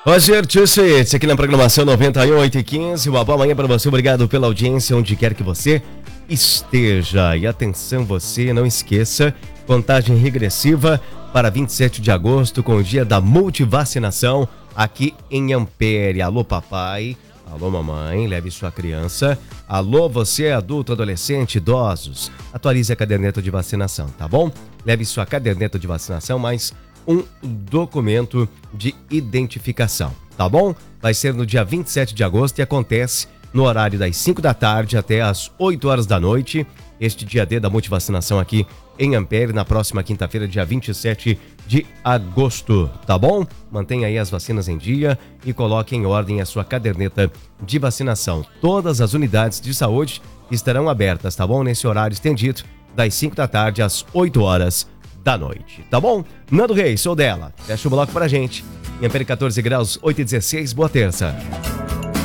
Roger Tussits, aqui na programação 91.815. Uma boa manhã para você, obrigado pela audiência onde quer que você esteja. E atenção você, não esqueça, contagem regressiva para 27 de agosto com o dia da multivacinação aqui em Ampere. Alô papai, alô mamãe, leve sua criança. Alô você adulto, adolescente, idosos, atualize a caderneta de vacinação, tá bom? Leve sua caderneta de vacinação, mais um documento de identificação, tá bom? Vai ser no dia 27 de agosto e acontece no horário das 5 da tarde até as 8 horas da noite. Este dia D da multivacinação aqui em Ampere, na próxima quinta-feira, dia 27 de agosto, tá bom? Mantenha aí as vacinas em dia e coloque em ordem a sua caderneta de vacinação. Todas as unidades de saúde estarão abertas, tá bom? Nesse horário estendido, das 5 da tarde às 8 horas da noite, tá bom? Nando Reis, sou dela. Fecha o bloco pra gente. Em Ampere, 14 graus, 8 e 16, boa terça.